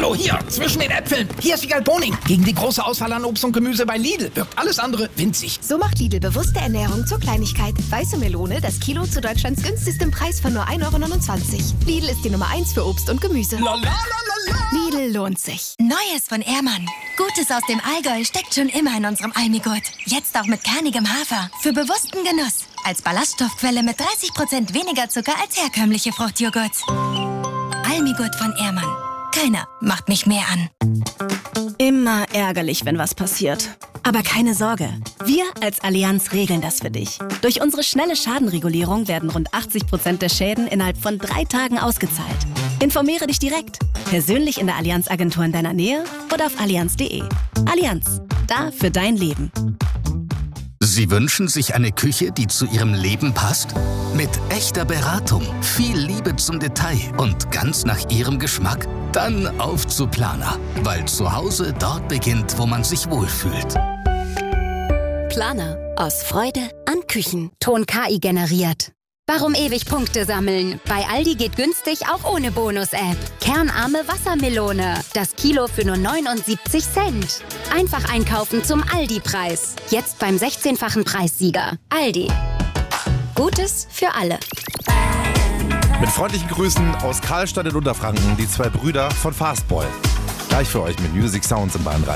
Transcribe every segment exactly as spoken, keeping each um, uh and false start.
Hallo, hier, zwischen den Äpfeln. Hier ist Wiegald Boning. Gegen die große Auswahl an Obst und Gemüse bei Lidl wirkt alles andere winzig. So macht Lidl bewusste Ernährung zur Kleinigkeit. Weiße Melone, das Kilo zu Deutschlands günstigstem Preis von nur ein Euro neunundzwanzig. Lidl ist die Nummer eins für Obst und Gemüse. Lalalala. Lidl lohnt sich. Neues von Ehrmann. Gutes aus dem Allgäu steckt schon immer in unserem Almigurt. Jetzt auch mit kernigem Hafer. Für bewussten Genuss. Als Ballaststoffquelle mit dreißig Prozent weniger Zucker als herkömmliche Fruchtjoghurts. Almigurt von Ehrmann. Keiner macht mich mehr an. Immer ärgerlich, wenn was passiert. Aber keine Sorge, wir als Allianz regeln das für dich. Durch unsere schnelle Schadenregulierung werden rund achtzig Prozent der Schäden innerhalb von drei Tagen ausgezahlt. Informiere dich direkt, persönlich in der Allianz-Agentur in deiner Nähe oder auf allianz punkt de. Allianz, da für dein Leben. Sie wünschen sich eine Küche, die zu Ihrem Leben passt? Mit echter Beratung, viel Liebe zum Detail und ganz nach Ihrem Geschmack? Dann auf zu Planer, weil zu Hause dort beginnt, wo man sich wohlfühlt. Planer. Aus Freude an Küchen. Ton K I generiert. Warum ewig Punkte sammeln? Bei Aldi geht günstig auch ohne Bonus-App. Kernarme Wassermelone. Das Kilo für nur neunundsiebzig Cent. Einfach einkaufen zum Aldi-Preis. Jetzt beim sechzehnfachen Preissieger. Aldi. Gutes für alle. Mit freundlichen Grüßen aus Karlstadt in Unterfranken, die zwei Brüder von Fastball. Gleich für euch mit Music Sounds im Bahn drei.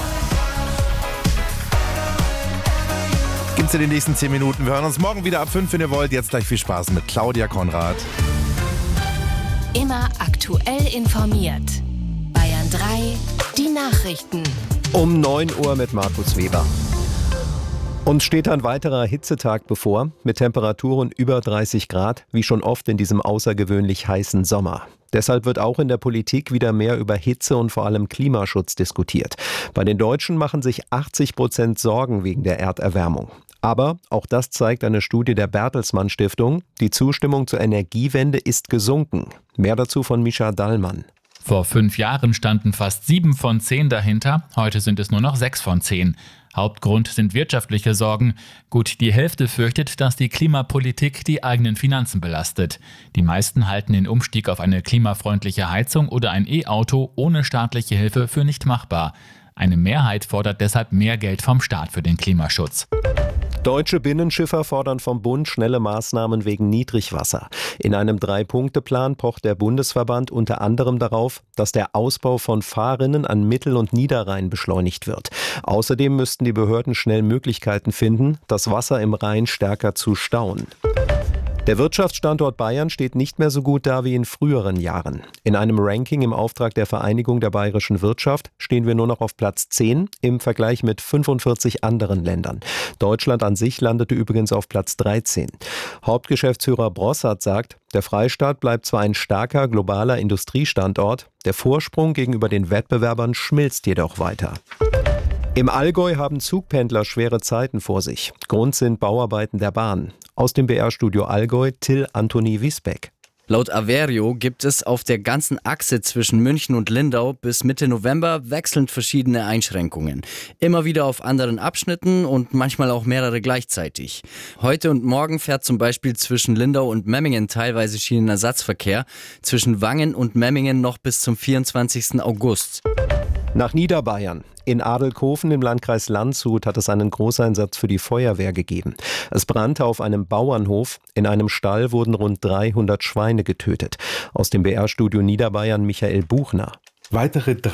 Gibt's in den nächsten zehn Minuten. Wir hören uns morgen wieder ab fünf, wenn ihr wollt. Jetzt gleich viel Spaß mit Claudia Konrad. Immer aktuell informiert. Bayern drei, die Nachrichten. Um neun Uhr mit Markus Weber. Uns steht ein weiterer Hitzetag bevor, mit Temperaturen über dreißig Grad, wie schon oft in diesem außergewöhnlich heißen Sommer. Deshalb wird auch in der Politik wieder mehr über Hitze und vor allem Klimaschutz diskutiert. Bei den Deutschen machen sich achtzig Prozent Sorgen wegen der Erderwärmung. Aber, auch das zeigt eine Studie der Bertelsmann Stiftung, die Zustimmung zur Energiewende ist gesunken. Mehr dazu von Mischa Dallmann. Vor fünf Jahren standen fast sieben von zehn dahinter, heute sind es nur noch sechs von zehn. Hauptgrund sind wirtschaftliche Sorgen. Gut die Hälfte fürchtet, dass die Klimapolitik die eigenen Finanzen belastet. Die meisten halten den Umstieg auf eine klimafreundliche Heizung oder ein E-Auto ohne staatliche Hilfe für nicht machbar. Eine Mehrheit fordert deshalb mehr Geld vom Staat für den Klimaschutz. Deutsche Binnenschiffer fordern vom Bund schnelle Maßnahmen wegen Niedrigwasser. In einem Drei-Punkte-Plan pocht der Bundesverband unter anderem darauf, dass der Ausbau von Fahrrinnen an Mittel- und Niederrhein beschleunigt wird. Außerdem müssten die Behörden schnell Möglichkeiten finden, das Wasser im Rhein stärker zu stauen. Der Wirtschaftsstandort Bayern steht nicht mehr so gut da wie in früheren Jahren. In einem Ranking im Auftrag der Vereinigung der bayerischen Wirtschaft stehen wir nur noch auf Platz zehn im Vergleich mit fünfundvierzig anderen Ländern. Deutschland an sich landete übrigens auf Platz dreizehn. Hauptgeschäftsführer Brossard sagt, der Freistaat bleibt zwar ein starker globaler Industriestandort, der Vorsprung gegenüber den Wettbewerbern schmilzt jedoch weiter. Im Allgäu haben Zugpendler schwere Zeiten vor sich. Grund sind Bauarbeiten der Bahn. Aus dem B R-Studio Allgäu, Till Anthony Wiesbeck. Laut Averio gibt es auf der ganzen Achse zwischen München und Lindau bis Mitte November wechselnd verschiedene Einschränkungen. Immer wieder auf anderen Abschnitten und manchmal auch mehrere gleichzeitig. Heute und morgen fährt zum Beispiel zwischen Lindau und Memmingen teilweise Schienenersatzverkehr, zwischen Wangen und Memmingen noch bis zum vierundzwanzigsten August. Nach Niederbayern. In Adelkofen im Landkreis Landshut hat es einen Großeinsatz für die Feuerwehr gegeben. Es brannte auf einem Bauernhof. In einem Stall wurden rund dreihundert Schweine getötet. Aus dem B R-Studio Niederbayern Michael Buchner. Weitere